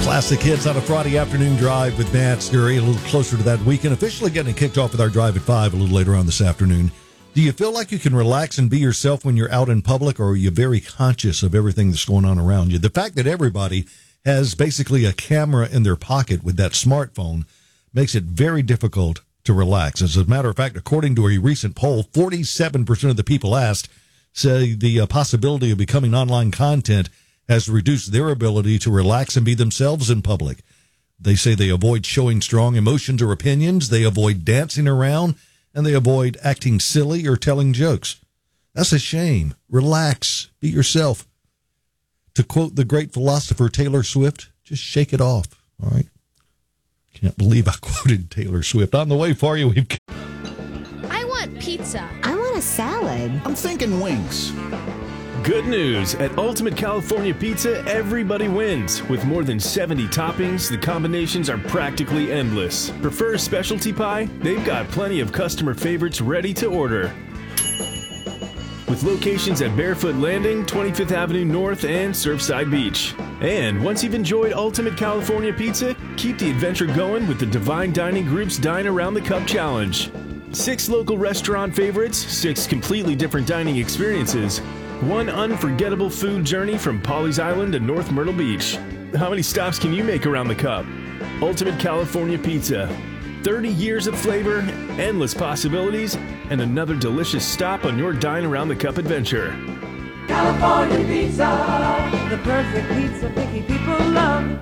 Classic hits on a Friday afternoon drive with Matt Scurry. A little closer to that weekend. Officially getting kicked off with our drive at 5 a little later on this afternoon. Do you feel like you can relax and be yourself when you're out in public, or are you very conscious of everything that's going on around you? The fact that everybody has basically a camera in their pocket with that smartphone makes it very difficult to relax. As a matter of fact, according to a recent poll, 47% of the people asked say the possibility of becoming online content has reduced their ability to relax and be themselves in public. They say they avoid showing strong emotions or opinions, they avoid dancing around, and they avoid acting silly or telling jokes. That's a shame. Relax. Be yourself. To quote the great philosopher Taylor Swift, just shake it off. All right? Can't believe I quoted Taylor Swift. On the way for you, we've... I want pizza. I want a salad. I'm thinking wings. Good news. At Ultimate California Pizza, everybody wins. With more than 70 toppings, the combinations are practically endless. Prefer a specialty pie? They've got plenty of customer favorites ready to order. With locations at Barefoot Landing, 25th Avenue North, and Surfside Beach. And once you've enjoyed Ultimate California Pizza, keep the adventure going with the Divine Dining Group's Dine Around the Cup Challenge. 6 local restaurant favorites, 6 completely different dining experiences, 1 unforgettable food journey from Pawleys Island to North Myrtle Beach. How many stops can you make around the cup? Ultimate California Pizza. 30 years of flavor, endless possibilities, and another delicious stop on your Dine Around the Cup adventure. California Pizza, the perfect pizza picky people love.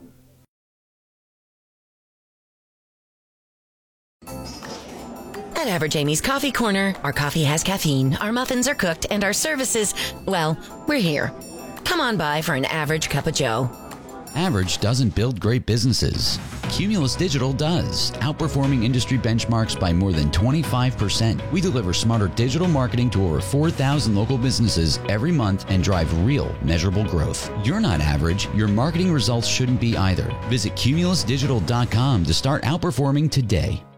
At Average Amy's Coffee Corner, our coffee has caffeine, our muffins are cooked, and our services, well, we're here. Come on by for an average cup of joe. Average doesn't build great businesses. Cumulus Digital does, outperforming industry benchmarks by more than 25%. We deliver smarter digital marketing to over 4,000 local businesses every month and drive real, measurable growth. You're not average. Your marketing results shouldn't be either. Visit cumulusdigital.com to start outperforming today.